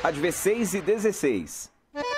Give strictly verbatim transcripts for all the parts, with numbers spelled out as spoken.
Rádio V seis e dezesseis.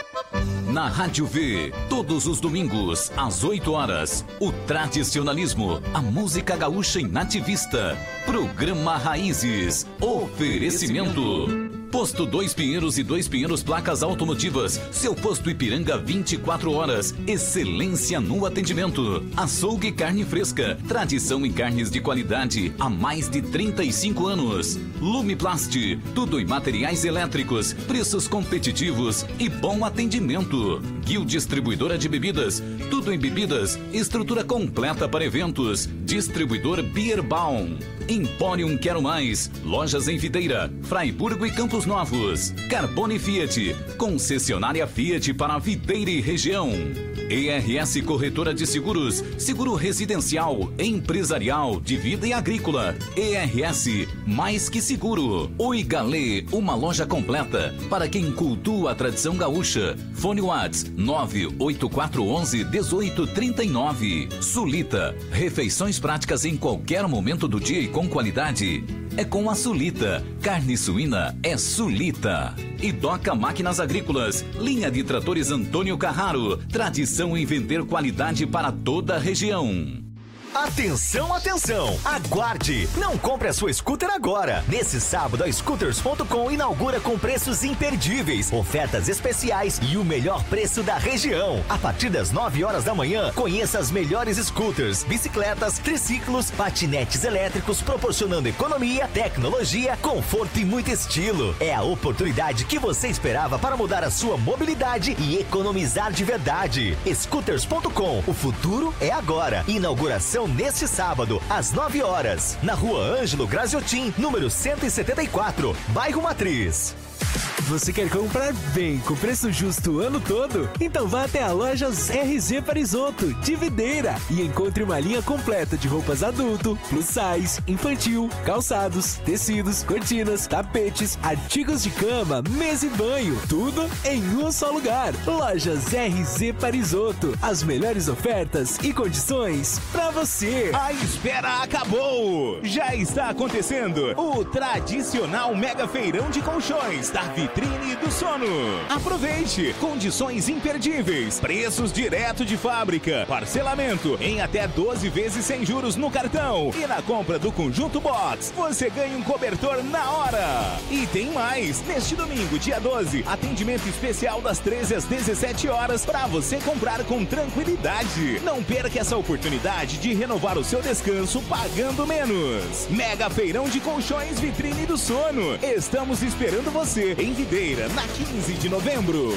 Na Rádio V, todos os domingos, às oito horas, o tradicionalismo, a música gaúcha em nativista. Programa Raízes. Oferecimento. Posto Dois Pinheiros e Dois Pinheiros Placas Automotivas. Seu posto Ipiranga vinte e quatro horas. Excelência no atendimento. Açougue Carne Fresca. Tradição em carnes de qualidade há mais de trinta e cinco anos. Lumiplast. Tudo em materiais elétricos. Preços competitivos e bom atendimento. Guil Distribuidora de Bebidas. Tudo em bebidas. Estrutura completa para eventos. Distribuidor Beerbaum. Emporium Quero Mais. Lojas em Videira, Fraiburgo e Campos Novos. Carbone Fiat. Concessionária Fiat para Videira e região. E R S Corretora de Seguros. Seguro residencial, empresarial, de vida e agrícola. E R S, mais que seguro. Oi Galê, uma loja completa para quem cultua a tradição gaúcha. Fone WhatsApp nove oito quatro um um um oito três nove. Sulita, refeições práticas em qualquer momento do dia e com qualidade. É com a Sulita. Carne suína é Sulita. E Doca Máquinas Agrícolas. Linha de tratores Antônio Carraro. Tradição em vender qualidade para toda a região. Atenção, atenção! Aguarde! Não compre a sua scooter agora! Nesse sábado, a scooters ponto com inaugura com preços imperdíveis, ofertas especiais e o melhor preço da região. A partir das nove horas da manhã, conheça as melhores scooters, bicicletas, triciclos, patinetes elétricos, proporcionando economia, tecnologia, conforto e muito estilo. É a oportunidade que você esperava para mudar a sua mobilidade e economizar de verdade. scooters ponto com, o futuro é agora. Inauguração neste sábado, às nove horas, na rua Ângelo Graziotin, número cento e setenta e quatro, bairro Matriz. Você quer comprar bem, com preço justo o ano todo? Então vá até a Lojas R Z Parisoto, de Videira, e encontre uma linha completa de roupas adulto, plus size, infantil, calçados, tecidos, cortinas, tapetes, artigos de cama, mesa e banho, tudo em um só lugar. Lojas R Z Parisoto, as melhores ofertas e condições para você. A espera acabou! Já está acontecendo o tradicional mega feirão de colchões da Vitrine do Sono. Aproveite! Condições imperdíveis, preços direto de fábrica, parcelamento em até doze vezes sem juros no cartão. E na compra do conjunto box, você ganha um cobertor na hora. E tem mais! Neste domingo, dia doze, atendimento especial das treze às dezessete horas para você comprar com tranquilidade. Não perca essa oportunidade de renovar o seu descanso pagando menos. Mega feirão de colchões Vitrine do Sono. Estamos esperando você em Videira, na quinze de novembro.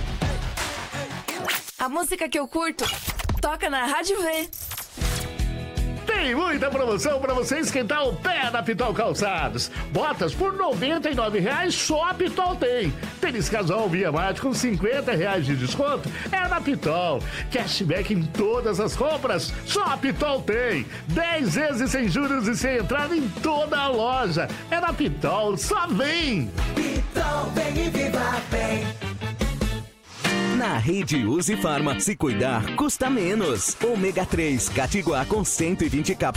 A música que eu curto toca na Rádio V. Tem muita promoção para você esquentar o pé na Pitol Calçados. Botas por noventa e nove reais só a Pitol tem. Tênis casual Via Mate com cinquenta reais de desconto é na Pitol. Cashback em todas as compras, só a Pitol tem. dez vezes sem juros e sem entrada em toda a loja. É na Pitol, só vem! Pitol, vem e viva bem. Na Rede Use Farma, se cuidar custa menos. Ômega três, Catiguá com cento e vinte cápsulas